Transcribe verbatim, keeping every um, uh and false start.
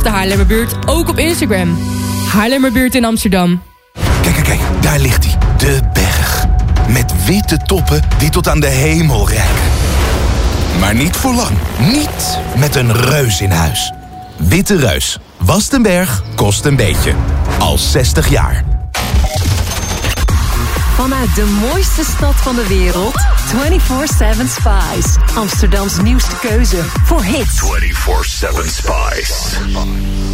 Volg de Haarlemmerbuurt ook op Instagram. Haarlemmerbuurt in Amsterdam. Kijk, kijk, kijk, daar ligt hij. De berg. Met witte toppen die tot aan de hemel reiken. Maar niet voor lang. Niet met een reus in huis. Witte Reus. Wast een berg, kost een beetje. Al zestig jaar. Vanuit de mooiste stad van de wereld, vierentwintig zeven Spice. Amsterdams nieuwste keuze voor hits. vierentwintig zeven Spice.